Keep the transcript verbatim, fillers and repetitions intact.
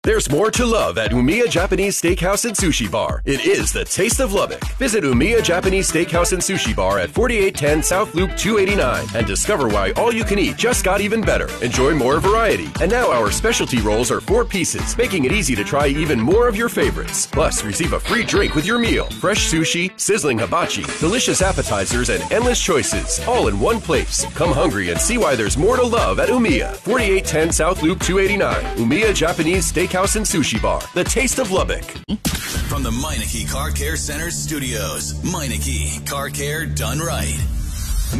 There's more to love at Umiya Japanese Steakhouse and Sushi Bar. It is the taste of Lubbock. Visit Umiya Japanese Steakhouse and Sushi Bar at forty-eight ten South Loop two eighty-nine and discover why all you can eat just got even better. Enjoy more variety. And now our specialty rolls are four pieces, making it easy to try even more of your favorites. Plus, receive a free drink with your meal. Fresh sushi, sizzling hibachi, delicious appetizers, and endless choices, all in one place. Come hungry and see why there's more to love at Umiya. forty-eight ten South Loop two eighty-nine. Umiya Japanese Steakhouse and Sushi Bar. The taste of Lubbock. From the Meineke Car Care Center studios, Meineke Car Care done right.